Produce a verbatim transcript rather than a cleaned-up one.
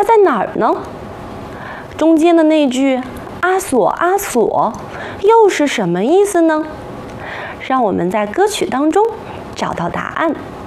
它在哪儿呢？中间的那句“阿索阿索”又是什么意思呢？让我们在歌曲当中找到答案。